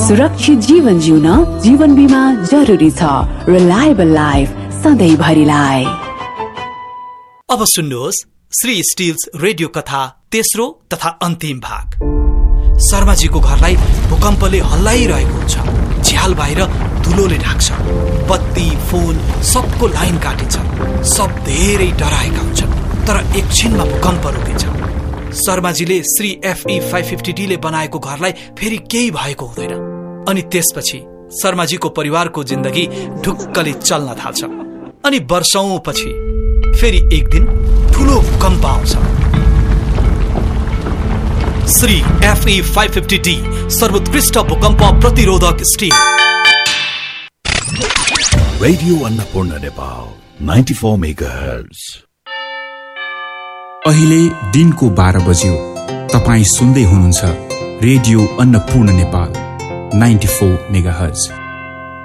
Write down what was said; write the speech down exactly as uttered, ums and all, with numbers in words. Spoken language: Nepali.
सुरक्षित जीवन जिउन जीवन बीमा जरुरी छ। Reliable life सधैँभरिलाई। अब सुन्नुहोस् श्री स्टिल्स रेडियो कथा तेस्रो तथा अन्तिम भाग। शर्माजीको घरलाई भूकम्पले हल्लाइरहेको हुन्छ। झ्याल बाहिर धुलोले ढाक्छ। बत्ती फोन सबको लाइन काटिन्छ। सब धेरै डराएका हुन्छन्। तर एकछिनमा भूकम्प रोकिन्छ। शर्माजीले Shri FE five fifty D ले बनाएको घरलाई फेरि केही भएको हुँदैन। अनि त्यसपछि शर्माजीको परिवारको जिन्दगी ढुक्कले चल्न थाल्छ। अनि वर्षौं पछि फेरि एक दिन ठूलो भूकम्प आउँछ। Shri FE five fifty D सर्वोत्कृष्ट भूकम्प प्रतिरोधक still. Radio Annapurna Nepal ninety four megahertz. अहिले दिनको बाह्र बज्यो। तपाईँ सुन्दै हुनुहुन्छ radio Annapurna Nepal ninety four megahertz.